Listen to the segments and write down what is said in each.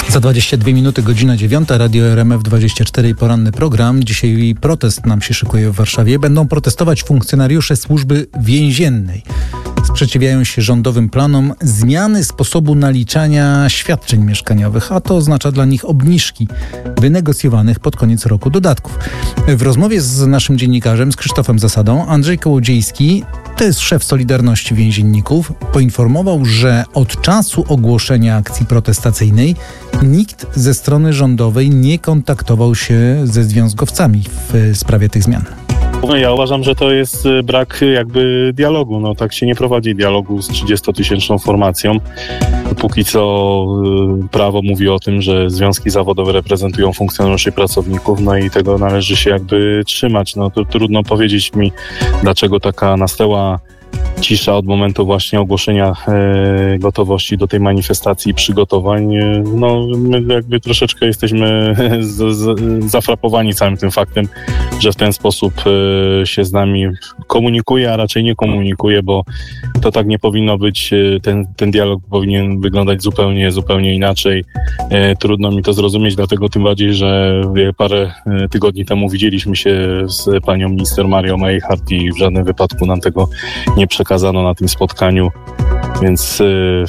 Za 22 minuty, godzina 9, Radio RMF24 i poranny program. Dzisiaj protest nam się szykuje w Warszawie. Będą protestować funkcjonariusze służby więziennej. Sprzeciwiają się rządowym planom zmiany sposobu naliczania świadczeń mieszkaniowych, a to oznacza dla nich obniżki wynegocjowanych pod koniec roku dodatków. W rozmowie z naszym dziennikarzem, z Krzysztofem Zasadą, Andrzej Kołodziejski, to jest szef Solidarności Więzienników, poinformował, że od czasu ogłoszenia akcji protestacyjnej nikt ze strony rządowej nie kontaktował się ze związkowcami w sprawie tych zmian. Ja uważam, że to jest brak jakby dialogu. Tak się nie prowadzi dialogu z 30-tysięczną formacją. Póki co prawo mówi o tym, że związki zawodowe reprezentują funkcjonariuszy i pracowników, i tego należy się jakby trzymać. To trudno powiedzieć mi, dlaczego taka nastała cisza od momentu właśnie ogłoszenia gotowości do tej manifestacji i przygotowań. My jakby troszeczkę jesteśmy zafrapowani całym tym faktem, że w ten sposób się z nami komunikuje, a raczej nie komunikuje, bo to tak nie powinno być. Ten dialog powinien wyglądać zupełnie inaczej. Trudno mi to zrozumieć, dlatego tym bardziej, że parę tygodni temu widzieliśmy się z panią minister Marią Majchart i w żadnym wypadku nam tego nie przekazano na tym spotkaniu, więc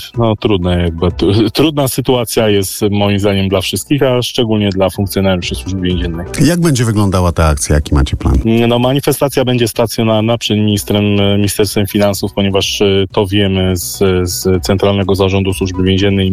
trudna sytuacja jest moim zdaniem dla wszystkich, a szczególnie dla funkcjonariuszy służby więziennej. Jak będzie wyglądała ta akcja? Jaki macie plan? Manifestacja będzie stacjonarna przed Ministerstwem Finansów, ponieważ to wiemy z Centralnego Zarządu Służby Więziennej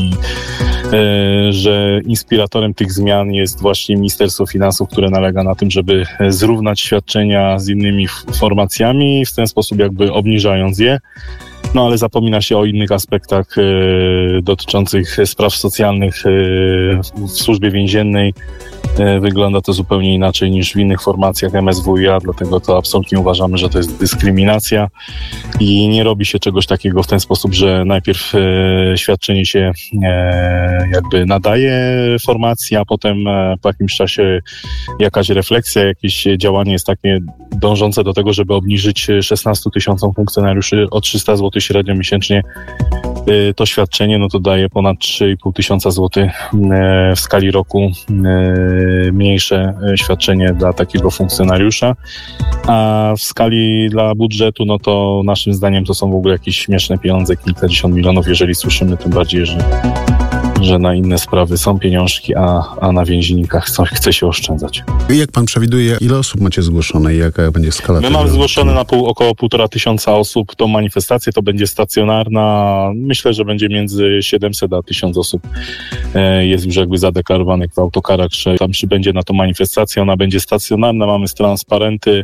że inspiratorem tych zmian jest właśnie Ministerstwo Finansów, które nalega na tym, żeby zrównać świadczenia z innymi formacjami, w ten sposób jakby obniżając je. Ale zapomina się o innych aspektach dotyczących spraw socjalnych w służbie więziennej. Wygląda to zupełnie inaczej niż w innych formacjach MSWiA, dlatego to absolutnie uważamy, że to jest dyskryminacja i nie robi się czegoś takiego w ten sposób, że najpierw świadczenie się jakby nadaje formacji, a potem po jakimś czasie jakaś refleksja, jakieś działanie jest takie dążące do tego, żeby obniżyć 16 tysiącom funkcjonariuszy o 300 zł średnio miesięcznie to świadczenie, to daje ponad 3,5 tysiąca złotych w skali roku mniejsze świadczenie dla takiego funkcjonariusza, a w skali dla budżetu, to naszym zdaniem to są w ogóle jakieś śmieszne pieniądze, kilkadziesiąt milionów, jeżeli słyszymy, tym bardziej, że na inne sprawy są pieniążki, a na więziennikach chce się oszczędzać. Jak pan przewiduje, ile osób macie zgłoszone i jaka będzie skala? My mamy zgłoszone na około 1,5 tysiąca osób tą manifestację, to będzie stacjonarna. Myślę, że będzie między 700 a 1000 osób. Jest już jakby zadeklarowanych w autokarach, że tam przybędzie na tą manifestację. Ona będzie stacjonarna, mamy transparenty,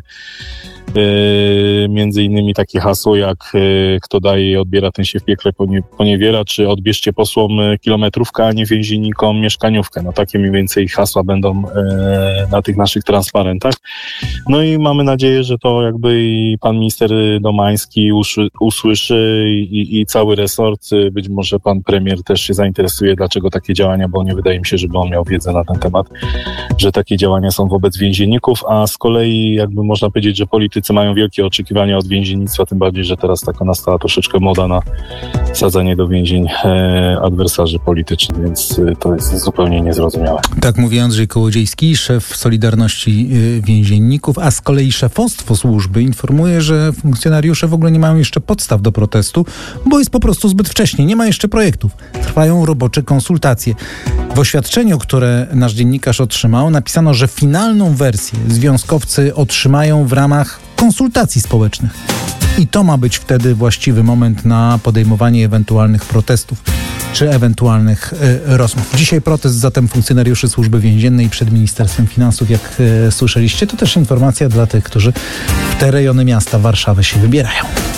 między innymi takie hasło jak kto daje i odbiera, ten się w piekle poniewiera, czy odbierzcie posłom kilometrówkę, a nie więziennikom mieszkaniówkę. Takie mniej więcej hasła będą na tych naszych transparentach. I mamy nadzieję, że to jakby i pan minister Domański usłyszy i cały resort. Być może pan premier też się zainteresuje, dlaczego takie działania, bo nie wydaje mi się, żeby on miał wiedzę na ten temat, że takie działania są wobec więzienników, a z kolei jakby można powiedzieć, że politycy mają wielkie oczekiwania od więziennictwa, tym bardziej, że teraz taka nastała troszeczkę moda na sadzanie do więzień adwersarzy politycznych, więc to jest zupełnie niezrozumiałe. Tak mówi Andrzej Kołodziejski, szef Solidarności Więzienników, a z kolei szefostwo służby informuje, że funkcjonariusze w ogóle nie mają jeszcze podstaw do protestu, bo jest po prostu zbyt wcześnie, nie ma jeszcze projektów. Trwają robocze konsultacje. W oświadczeniu, które nasz dziennikarz otrzymał, napisano, że finalną wersję związkowcy otrzymają w ramach konsultacji społecznych. I to ma być wtedy właściwy moment na podejmowanie ewentualnych protestów czy ewentualnych rozmów. Dzisiaj protest zatem funkcjonariuszy służby więziennej przed Ministerstwem Finansów, jak słyszeliście. To też informacja dla tych, którzy w te rejony miasta Warszawy się wybierają.